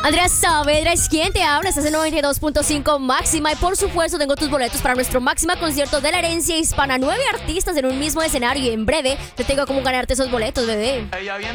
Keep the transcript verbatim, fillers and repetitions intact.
Andrea Saavedra es quien te habla, estás en noventa y dos punto cinco Máxima y por supuesto tengo tus boletos para nuestro Máxima concierto de la herencia hispana. Nueve artistas en un mismo escenario y en breve te tengo cómo ganarte esos boletos, bebé.